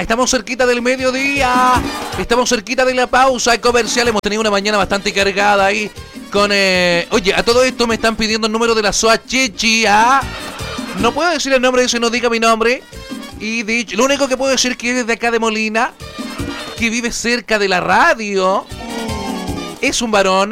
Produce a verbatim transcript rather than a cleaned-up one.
Estamos cerquita del mediodía. Estamos cerquita de la pausa comercial. Hemos tenido una mañana bastante cargada ahí con... Eh... Oye, a todo esto me están pidiendo el número de la Soa Chichi, ¿ah? No puedo decir el nombre de eso, no diga mi nombre. Y dicho, lo único que puedo decir que es de acá de Molina, que vive cerca de la radio, es un varón